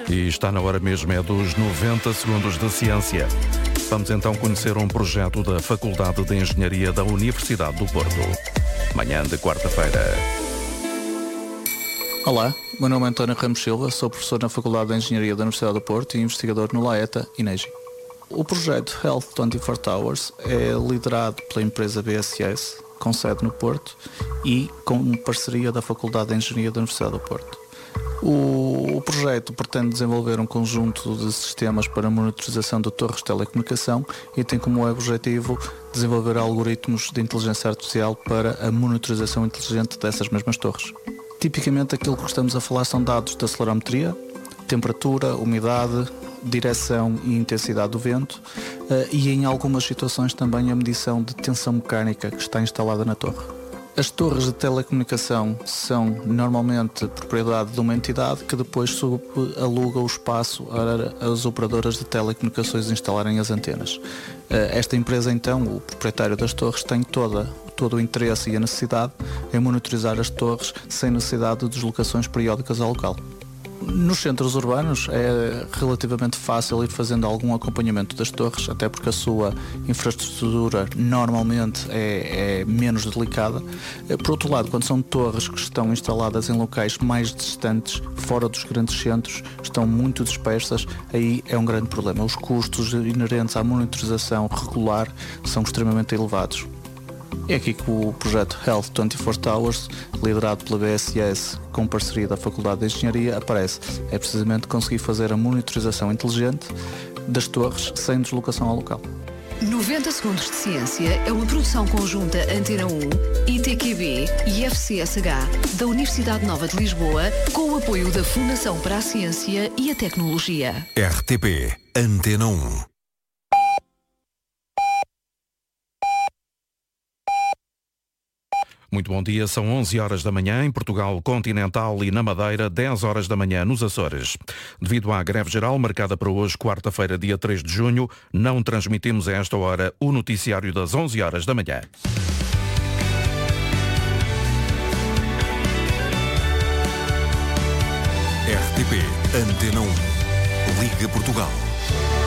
E está na hora mesmo, é dos 90 segundos de ciência. Vamos então conhecer um projeto da Faculdade de Engenharia da Universidade do Porto. Manhã de quarta-feira. Olá, meu nome é António Ramos Silva, sou professor na Faculdade de Engenharia da Universidade do Porto e investigador no LAETA INEGI. O projeto Health 24 Hours é liderado pela empresa BSS, com sede no Porto e com parceria da Faculdade de Engenharia da Universidade do Porto. O projeto pretende desenvolver um conjunto de sistemas para monitorização de torres de telecomunicação e tem como objetivo desenvolver algoritmos de inteligência artificial para a monitorização inteligente dessas mesmas torres. Tipicamente aquilo que estamos a falar são dados de acelerometria, temperatura, umidade, direção e intensidade do vento e em algumas situações também a medição de tensão mecânica que está instalada na torre. As torres de telecomunicação são normalmente propriedade de uma entidade que depois subaluga o espaço às operadoras de telecomunicações instalarem as antenas. Esta empresa então, o proprietário das torres, tem todo o interesse e a necessidade em monitorizar as torres sem necessidade de deslocações periódicas ao local. Nos centros urbanos é relativamente fácil ir fazendo algum acompanhamento das torres, até porque a sua infraestrutura normalmente é menos delicada. Por outro lado, quando são torres que estão instaladas em locais mais distantes, fora dos grandes centros, estão muito dispersas, aí é um grande problema. Os custos inerentes à monitorização regular são extremamente elevados. É aqui que o projeto Health 24 Hours, liderado pela BSS com parceria da Faculdade de Engenharia, aparece. É precisamente conseguir fazer a monitorização inteligente das torres sem deslocação ao local. 90 segundos de ciência é uma produção conjunta Antena 1, ITQB e FCSH da Universidade Nova de Lisboa, com o apoio da Fundação para a Ciência e a Tecnologia. RTP Antena 1. Muito bom dia, são 11 horas da manhã em Portugal continental e na Madeira, 10 horas da manhã nos Açores. Devido à greve geral marcada para hoje, quarta-feira, dia 3 de junho, não transmitimos a esta hora o noticiário das 11 horas da manhã. RTP Antena 1. Liga Portugal.